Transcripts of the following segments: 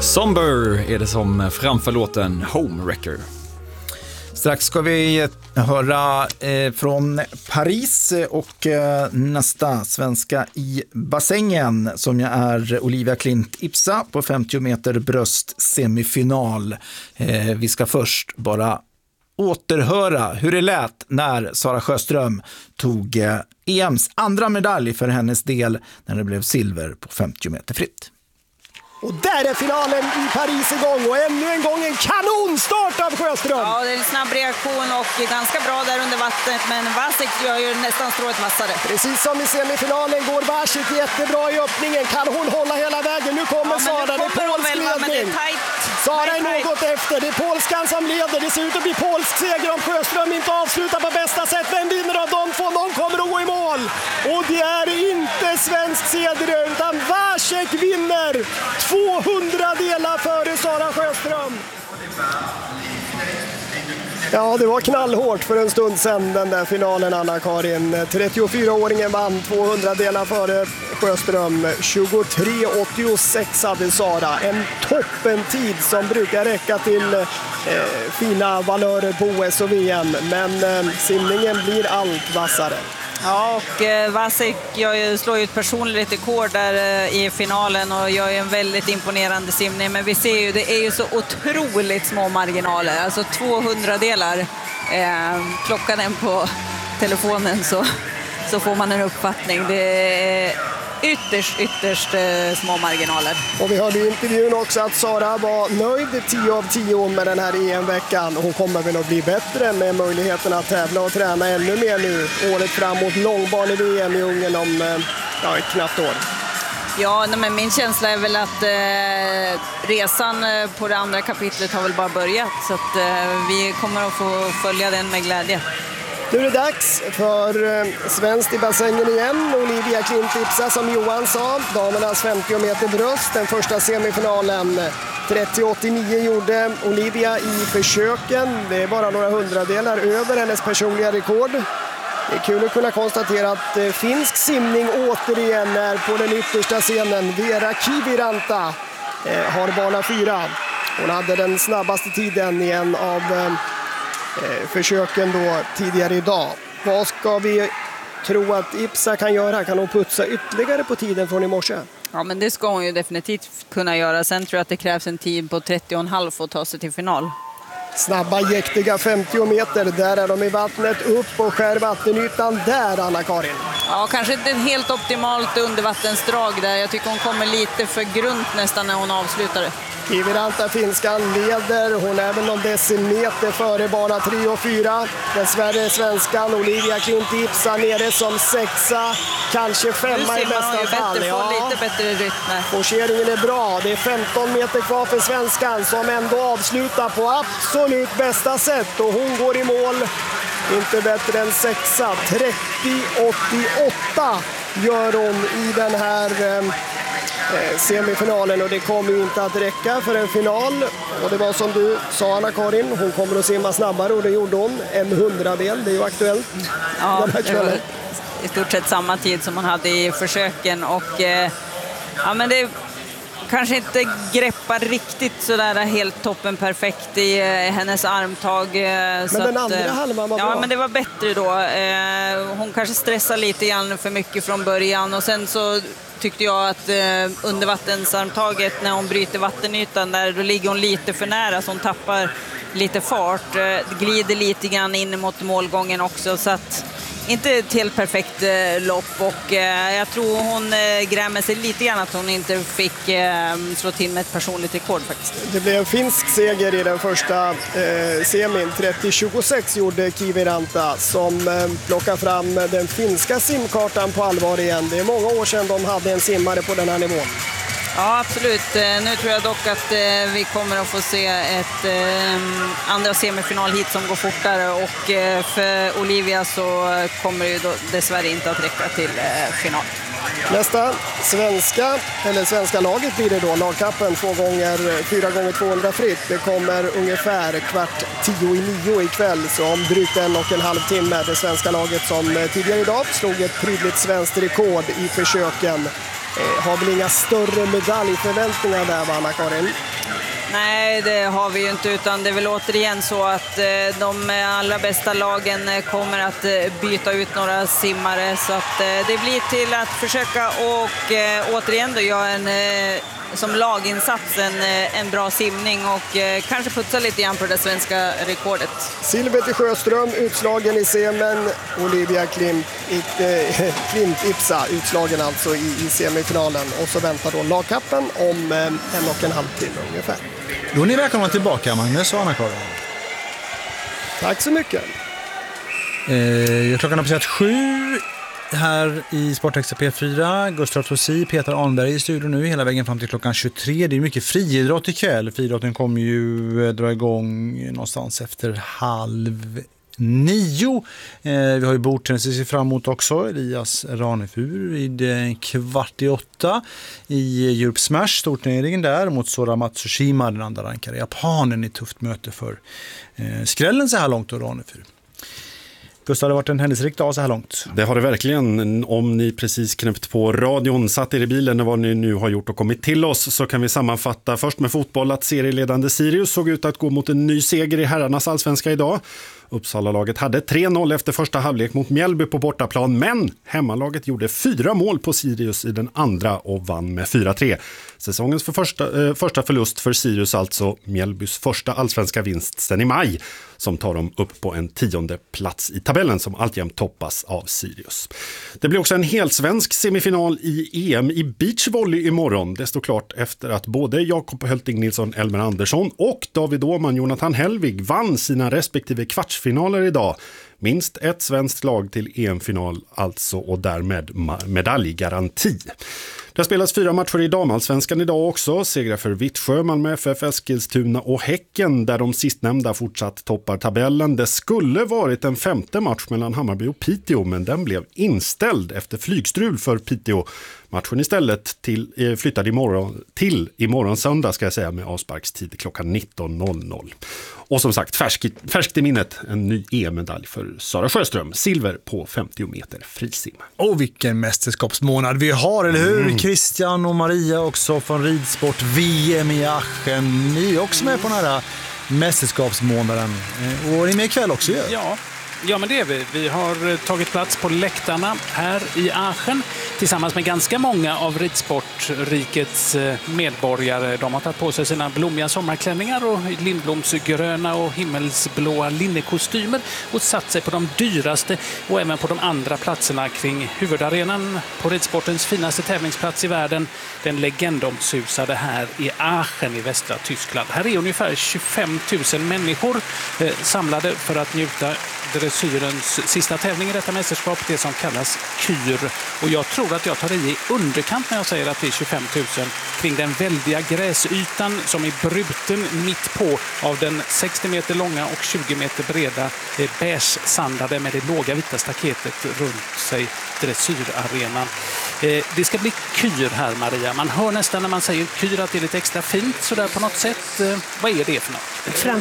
Somber är det som framför låten Homewrecker. Strax ska vi höra från Paris och nästa svenska i bassängen som jag är Olivia Klint Ipsa på 50 meter bröst semifinal. Vi ska först bara återhöra hur det lät när Sara Sjöström tog EMs andra medalj för hennes del när det blev silver på 50 meter fritt. Och där är finalen i Paris igång och ännu en gång en kanonstart av Sjöström. Ja, det är en snabb reaktion och ganska bra där under vattnet, men Vasek gör ju nästan strået vassare. Precis som i semifinalen går Vasek jättebra i öppningen. Kan hon hålla hela vägen? Nu kommer Sara, det är polsk ledning. Sara är något efter, det är polskan som leder. Det ser ut att bli polsk seger om Sjöström inte avslutar på bästa sätt. Vem vinner av de två? Någon kommer att gå i mål. Och det är inte svensk seger utan Vasek vinner 200 delar före Sara Sjöström. Ja, det var knallhårt för en stund sedan den där finalen, Anna-Karin. 34-åringen vann 200 delar före Sjöström. 23,86 hade Sara. En toppentid som brukar räcka till fina valörer på OS och VM. Men simningen blir allt vassare. Ja, och Vasek slår ju ett personligt rekord där i finalen och gör ju en väldigt imponerande simning. Men vi ser ju, det är ju så otroligt små marginaler. Alltså 200 delar. Plocka den på telefonen så får man en uppfattning. Det är ytterst små marginaler. Och vi hörde i intervjun också att Sara var nöjd 10 av 10 med den här EM-veckan. Hon kommer väl att bli bättre med möjligheten att tävla och träna ännu mer nu. Året framåt långbane-VM i Ungern om ett knappt år. Ja, men min känsla är väl att resan på det andra kapitlet har väl bara börjat. Så att vi kommer att få följa den med glädje. Nu är det dags för svenskt i bassängen igen. Olivia Klint Ipsa som Johan sa. Damernas 50 meter bröst. Den första semifinalen. 30,89 gjorde Olivia i försöken. Det är bara några hundradelar över hennes personliga rekord. Det är kul att kunna konstatera att finsk simning återigen är på den yttersta scenen. Vera Kiviranta har bana 4. Hon hade den snabbaste tiden i en av försöken då tidigare idag. Vad ska vi tro att Ipsa kan göra? Kan hon putsa ytterligare på tiden från i morse? Ja, men det ska hon ju definitivt kunna göra. Sen tror jag att det krävs en tid på 30,5 för att ta sig till final. Snabba, jäktiga 50 meter. Där är de i vattnet. Upp och skär vattenytan där, Anna-Karin. Ja, kanske inte helt optimalt undervattensdrag där. Jag tycker hon kommer lite för grunt nästan när hon avslutar det. Kiviranta finskan leder. Hon är väl någon decimeter före bana 3 och 4. Dessvärre svenskan Olivia Klint Ipsa nere som 6:a. Kanske 5:a i bästa fall. Får lite bättre rytm. Forceringen är bra. Det är 15 meter kvar för svenskan som ändå avslutar på absolut bästa sätt. Och hon går i mål. Inte bättre än 6:a. 30,88 gör hon i den här semifinalen, och det kommer ju inte att räcka för en final. Och det var som du sa, Anna-Karin, hon kommer att simma snabbare och det gjorde hon. En 100-del, det är ju aktuellt. Ja, det var i stort sett samma tid som hon hade i försöken. Och ja, men det kanske inte greppar riktigt sådär helt toppen perfekt i hennes armtag. Men så den andra halvan var bra. Ja, men det var bättre då. Hon kanske stressar lite grann för mycket från början, och sen så tyckte jag att undervattensarmtaget när hon bryter vattenytan där, då ligger hon lite för nära så hon tappar lite fart, glider lite grann in mot målgången också, så att inte ett helt perfekt lopp, och jag tror hon grämer sig lite grann att hon inte fick slå till med ett personligt rekord faktiskt. Det blev en finsk seger i den första semin. 30,26 gjorde Kiviranta som plockar fram den finska simkartan på allvar igen. Det är många år sedan de hade en simmare på den här nivån. Ja, absolut. Nu tror jag dock att vi kommer att få se ett andra semifinal hit som går fortare, och för Olivia så kommer det ju då dessvärre inte att räcka till final. Nästa svenska laget blir det då, lagkappen 4x200 fritt. Det kommer ungefär 8:45 ikväll, så om drygt 1,5 timme. Det svenska laget som tidigare idag slog ett prydligt svenskt rekord i försöken. Har väl inga större medaljförväntningar där, va, Anna-Karin? Nej, det har vi ju inte, utan det är väl återigen så att de allra bästa lagen kommer att byta ut några simmare, så att det blir till att försöka och återigen då göra som laginsats en bra simning och kanske putsa lite grann på det svenska rekordet. Silver till Sjöström, utslagen i semin. Olivia Klint Ipsa, utslagen alltså i semifinalen. Och så väntar då lagkappen om 1,5 timme ungefär. Då är ni välkomna tillbaka, Magnus och Anna-Karin. Tack så mycket. Klockan har passerat 7 här i Sportextra P4. Gustav Tossi, Peter Arnberg i studion nu hela vägen fram till klockan 23. Det är mycket friidrott ikväll. Friidrotten kommer ju dra igång någonstans efter 8:30. Vi har ju bordtennis att se fram emot också. Elias Ranefur vid 7:15 i Europe Smash, storturneringen där mot Sora Matsushima, den andra rankade japanen, i tufft möte för skrällen så här långt och Ranefur. Gustav, det har varit en händelserik dag så här långt. Det har det verkligen. Om ni precis knäppt på radion, satt er i bilen vad ni nu har gjort och kommit till oss, så kan vi sammanfatta först med fotboll att serieledande Sirius såg ut att gå mot en ny seger i herrarnas allsvenska idag. Uppsala-laget hade 3-0 efter första halvlek mot Mjällby på bortaplan, men hemmalaget gjorde 4 mål på Sirius i den andra och vann med 4-3. Säsongens första förlust för Sirius, alltså Mjällbys första allsvenska vinst sedan i maj, som tar dem upp på en 10:e plats i tabellen som alltjämt toppas av Sirius. Det blir också en helt svensk semifinal i EM i beachvolley imorgon. Det står klart efter att både Jakob Hölting Nilsson, Elmer Andersson och David Åhman, Jonathan Hellvig vann sina respektive kvartsfinaler idag. Minst ett svenskt lag till EM-final alltså, och därmed medaljgaranti. Det spelas 4 matcher i damallsvenskan idag också. Segrar för Vittsjö, Malmö FF, Eskilstuna och Häcken, där de sistnämnda fortsatt toppar tabellen. Det skulle varit en 5:e match mellan Hammarby och Piteå, men den blev inställd efter flygstrul för Piteå. Matchen istället flyttade imorgon söndag, ska jag säga, med avsparkstid klockan 19:00. Och som sagt, färskt i minnet, en ny EM-medalj för Sara Sjöström. Silver på 50 meter frisim. Och vilken mästerskapsmånad vi har, eller hur? Christian och Maria också från ridsport VM i Aachen. Ni är också med på den här mästerskapsmånaden. Och ni är med ikväll också ju. Ja, men det är vi. Vi har tagit plats på läktarna här i Aachen tillsammans med ganska många av ridsportrikets medborgare. De har tagit på sig sina blommiga sommarklänningar och lindblomsgröna och himmelsblåa linnekostymer och satt sig på de dyraste och även på de andra platserna kring huvudarenan på ridsportens finaste tävlingsplats i världen, den legendomsusade här i Aachen i västra Tyskland. Här är ungefär 25 000 människor samlade för att njuta dressyrens sista tävling i detta mästerskap, det som kallas kyr. Och jag tror att jag tar i underkant när jag säger att det är 25 000 kring den väldiga gräsytan som är bruten mitt på av den 60 meter långa och 20 meter breda beige-sandade med det låga vita staketet runt sig, dressyrarenan. Det ska bli kyr här, Maria. Man hör nästan när man säger kyr att det är lite extra fint så där på något sätt. Vad är det för något?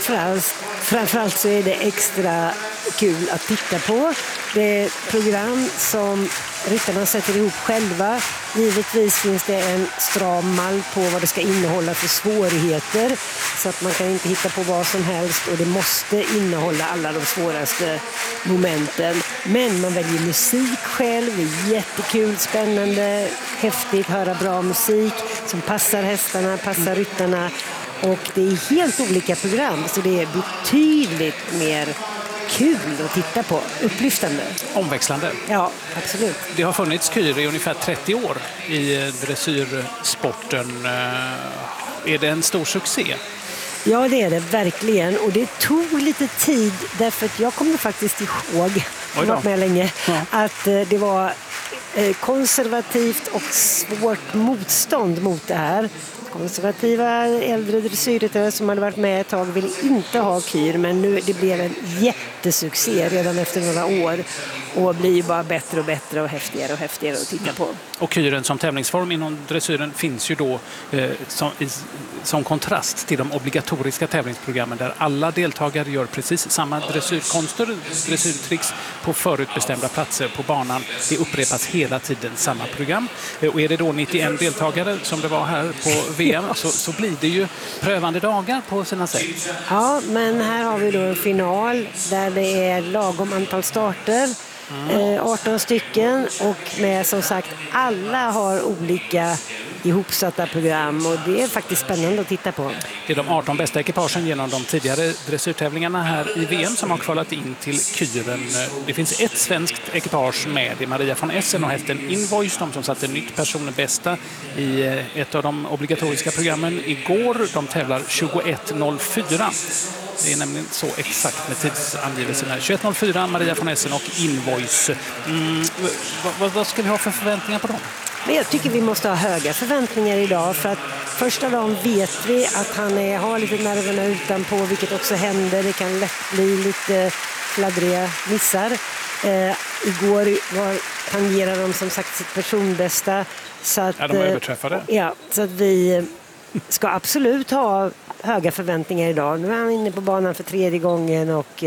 Framförallt så är det extra kul att titta på. Det är program som ryttarna sätter ihop själva. Givetvis finns det en stram mall på vad det ska innehålla för svårigheter, så att man kan inte hitta på vad som helst och det måste innehålla alla de svåraste momenten. Men man väljer musik själv. Det är jättekul, spännande, häftigt, höra bra musik som passar hästarna, passar ryttarna. Och det är helt olika program, så det är betydligt mer kul att titta på, upplyftande. Omväxlande. Ja, absolut. Det har funnits kyr i ungefär 30 år i dressyrsporten. Är det en stor succé? Ja, det är det verkligen. Och det tog lite tid, därför att jag kommer faktiskt ihåg, jag har varit med länge, att det var konservativt och svårt motstånd mot det här. Konservativa äldre dressyrryttare som hade varit med ett tag ville inte ha kyr, men nu det blev en jättesuccé redan efter några år. och blir ju bara bättre och bättre och häftigare att titta på. Och kyren som tävlingsform inom dressyren finns ju då som kontrast till de obligatoriska tävlingsprogrammen där alla deltagare gör precis samma dressyrkonster, dressyrtricks på förutbestämda platser på banan. Det upprepas hela tiden samma program. Och är det då 91 deltagare som det var här på VM så blir det ju prövande dagar på sina sätt. Ja, men här har vi då en final där det är lagom antal starter. 18 stycken och med som sagt alla har olika ihopsatta program och det är faktiskt spännande att titta på. Det är de 18 bästa ekipagen genom de tidigare dressyrtävlingarna här i VM som har kvalat in till kyren. Det finns ett svenskt ekipage med, det är Maria von Essen och hästen Invoice, de som satte nytt personbästa i ett av de obligatoriska programmen igår. De tävlar 21.04. Det är nämligen så exakt med tidsangivelsen här. 21.04, Maria von Essen och Invoice. Vad ska vi ha för förväntningar på dem? Men jag tycker vi måste ha höga förväntningar idag för att första dagen vet vi att han har lite nerverna utanpå, vilket också händer. Det kan lätt bli lite fladdriga missar. Igår tangerade de som sagt sitt personbästa. Så att, de överträffade. Ja, så att vi ska absolut ha höga förväntningar idag. Nu är han inne på banan för 3:e gången och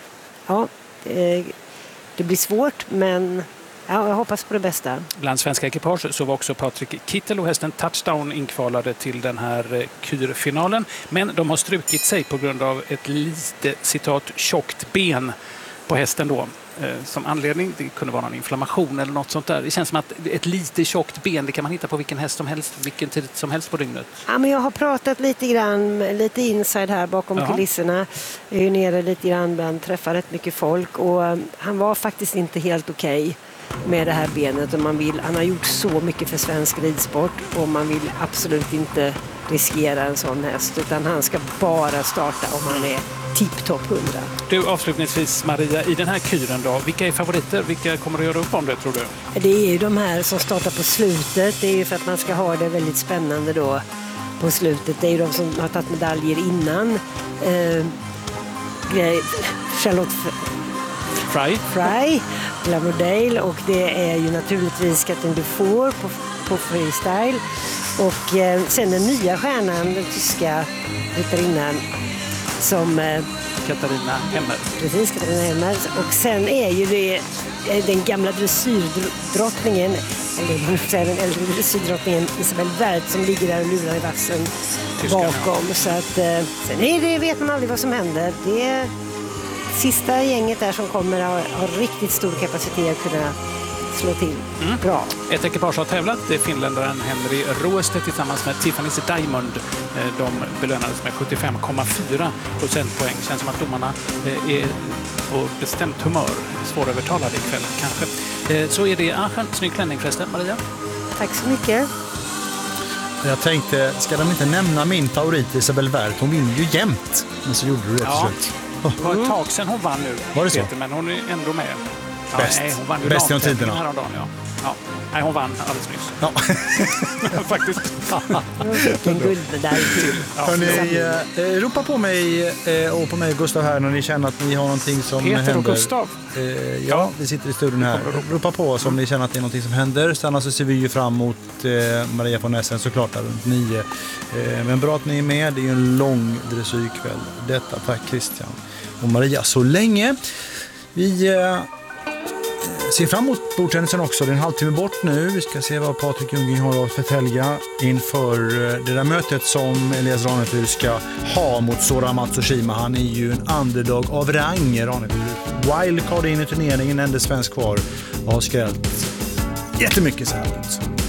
det blir svårt, men jag hoppas på det bästa. Bland svenska ekipage så var också Patrik Kittel och hästen Touchdown inkvalade till den här kyrfinalen. Men de har strukit sig på grund av ett lite, citat, tjockt ben på hästen då. Som anledning, det kunde vara någon inflammation eller något sånt där. Det känns som att ett lite tjockt ben, det kan man hitta på vilken häst som helst, vilken tid som helst på dygnet. Ja, men jag har pratat lite grann, lite inside här bakom kulisserna. Jag är ju nere lite grann, bland träffar rätt mycket folk och han var faktiskt inte helt okej med det här benet. Och han har gjort så mycket för svensk ridsport och man vill absolut inte riskera en sån häst, utan han ska bara starta om han är tipptopp 100. Du, avslutningsvis Maria, i den här kyren då, vilka är favoriter? Vilka kommer att göra upp om det, tror du? Det är ju de här som startar på slutet. Det är ju för att man ska ha det väldigt spännande då på slutet. Det är ju de som har tagit medaljer innan. Charlotte Fry, Glamourdale, och det är ju naturligtvis Catherine Dufour på freestyle. Och sen den nya stjärnan, den tyska ryttarinnan som Katarina Hemmer. Precis, Katarina Hemmer. Och sen är ju det den gamla dressyrdrottningen, eller den äldre dressyrdrottningen Isabelle Werth som ligger där och lurar i vassen bakom. Så att sen vet man aldrig vad som händer. Det är sista gänget där som kommer att ha riktigt stor kapacitet att kunna slå till. Bra. Ett ekipage har tävlat. Det är finländaren Henry Roeste tillsammans med Tiffany's Diamond. De belönades med 75,4 procentpoäng. Känns som att domarna är på bestämt humör. Svårövertalade ikväll kanske. Så är det i Aachen. Snygg klänning förresten, Maria. Tack så mycket. Jag tänkte, ska de inte nämna min favorit Isabelle Werth? Hon vinner ju jämt. Men så gjorde du det till slut. Det var ett tag sedan hon vann nu. Var det så? Men hon är ändå med. Bäst. Nej, hon vann ju bäst genom tiderna. Häromdagen, ja. Nej, hon vann alldeles nyss. Ja. Faktiskt. Vilken guldmedalj till. Hörrni, ropa på mig och på mig Gustav här när ni känner att ni har någonting som Peter händer. Och Gustav. Ja, vi sitter i studion här. Ropa på oss om ni känner att det är någonting som händer. Så annars så ser vi ju fram emot Maria von Essen såklart där runt 9. Men bra att ni är med. Det är ju en lång dressyrkväll. Detta, tack Christian och Maria så länge. Vi ser fram emot bordtennisen också. Det är en halvtimme bort nu. Vi ska se vad Patrik Ljunggren har att förtälja inför det där mötet som Elias Ranefur ska ha mot Sora Matsushima. Han är ju en underdog av rang, Ranefur. Wildcard in i turneringen, enda svensk kvar och har skrällt jättemycket så här.